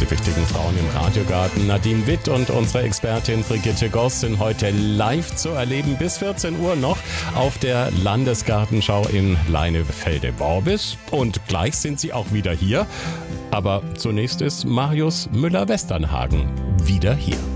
Die wichtigen Frauen im Radiogarten. Nadine Witt und unsere Expertin Brigitte Goss sind heute live zu erleben bis 14 Uhr noch auf der Landesgartenschau in Leinefelde-Worbis. Und gleich sind sie auch wieder hier. Aber zunächst ist Marius Müller-Westernhagen wieder hier.